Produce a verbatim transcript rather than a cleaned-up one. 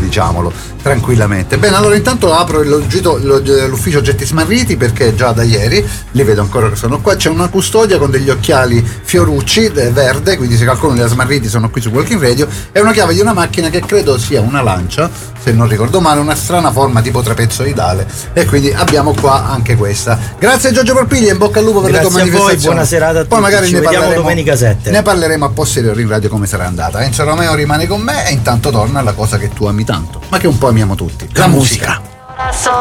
diciamolo tranquillamente. Bene, allora intanto apro il gito- lo- l'ufficio oggetti smarriti, perché già da ieri li vedo ancora che sono qua. C'è una custodia con degli occhiali fiorucci eh, verde, quindi se qualcuno li ha smarriti sono qui su Walking Radio, e una chiave di una macchina che credo sia una lancia, se non ricordo male, una strana forma tipo trapezoidale, e quindi abbiamo qua anche questa. Grazie Giorgio Porpiglia, in bocca al lupo per Grazie la tua manifestazione. a voi, buona serata a tutti. Poi magari Ci ne vediamo parleremo domenica sette. Ne parleremo a posteriori in radio come sarà andata. Enzo Romeo rimane con me e intanto torna la cosa che tu ami tanto, ma che un po' amiamo tutti, la, La musica. musica.